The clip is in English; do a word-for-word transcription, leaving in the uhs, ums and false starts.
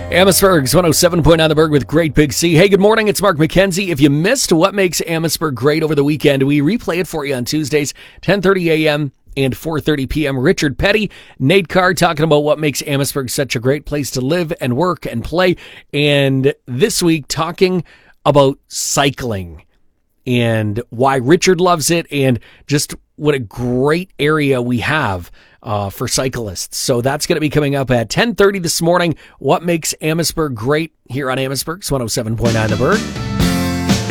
Amherstburg's one oh seven point nine The Berg with Great Big C. Hey, good morning. It's Mark McKenzie. If you missed what makes Amherstburg great over the weekend, we replay it for you on Tuesdays, ten thirty a.m. and four thirty p.m. Richard Petty, Nate Carr talking about what makes Amherstburg such a great place to live and work and play. And this week, talking about cycling and why Richard loves it and just what a great area we have uh, for cyclists. So that's going to be coming up at ten thirty this morning. What makes Amherstburg great here on Amherstburg's one oh seven point nine The Berg.